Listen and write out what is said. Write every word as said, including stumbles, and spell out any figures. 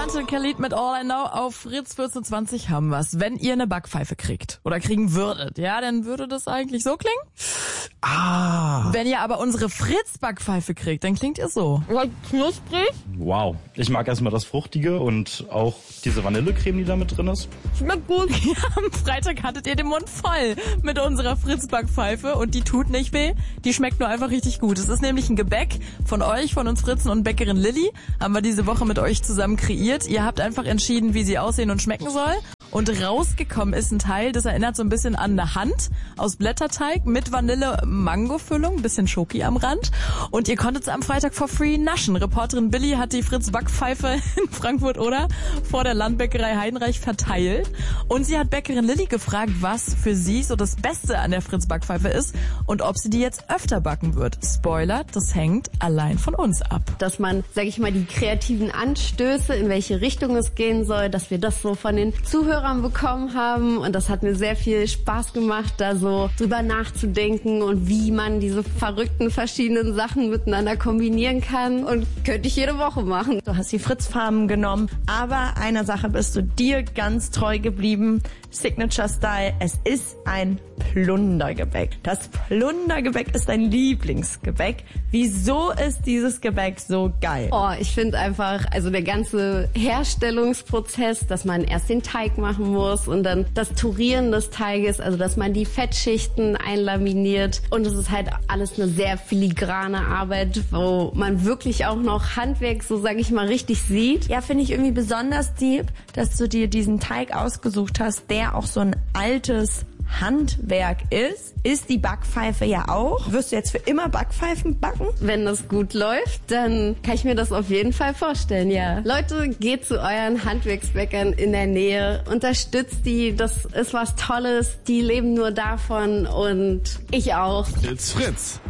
Martin Khalid mit All I Know auf Fritz vierzehn zwanzig haben wir's. Wenn ihr eine Backpfeife kriegt oder kriegen würdet, ja, dann würde das eigentlich so klingen. Ah. Wenn ihr aber unsere Fritz-Backpfeife kriegt, dann klingt ihr so. Knusprig. Wow. Ich mag erstmal das Fruchtige und auch diese Vanillecreme, die da mit drin ist. Schmeckt gut. Ja, am Freitag hattet ihr den Mund voll mit unserer Fritz-Backpfeife und die tut nicht weh, die schmeckt nur einfach richtig gut. Es ist nämlich ein Gebäck von euch, von uns Fritzen und Bäckerin Lilly, haben wir diese Woche mit euch zusammen kreiert. Ihr habt einfach entschieden, wie sie aussehen und schmecken soll. Und rausgekommen ist ein Teil, das erinnert so ein bisschen an eine Hand aus Blätterteig mit Vanille-Mango-Füllung, ein bisschen Schoki am Rand. Und ihr konntet es am Freitag for free naschen. Reporterin Billy hat die Fritz-Backpfeife in Frankfurt oder vor der Landbäckerei Heidenreich verteilt. Und sie hat Bäckerin Lilly gefragt, was für sie so das Beste an der Fritz-Backpfeife ist und ob sie die jetzt öfter backen wird. Spoiler, das hängt allein von uns ab. Dass man, sag ich mal, die kreativen Anstöße, in welche Richtung es gehen soll, dass wir das so von den Zuhörern bekommen haben, und das hat mir sehr viel Spaß gemacht, da so drüber nachzudenken und wie man diese verrückten verschiedenen Sachen miteinander kombinieren kann, und könnte ich jede Woche machen. Du hast die Fritz-Farben genommen, aber einer Sache bist du dir ganz treu geblieben. Signature Style, es ist ein Plundergebäck. Das Plundergebäck ist dein Lieblingsgebäck. Wieso ist dieses Gebäck so geil? Oh, ich finde einfach, also der ganze Herstellungsprozess, dass man erst den Teig machen muss und dann das Turieren des Teiges, also dass man die Fettschichten einlaminiert, und es ist halt alles eine sehr filigrane Arbeit, wo man wirklich auch noch Handwerk, so sage ich mal, richtig sieht. Ja, finde ich irgendwie besonders deep, dass du dir diesen Teig ausgesucht hast, der auch so ein altes Handwerk ist. Ist die Backpfeife ja auch. Wirst du jetzt für immer Backpfeifen backen? Wenn das gut läuft, dann kann ich mir das auf jeden Fall vorstellen, ja. Leute, geht zu euren Handwerksbäckern in der Nähe, unterstützt die, das ist was Tolles, die leben nur davon, und ich auch. It's Fritz.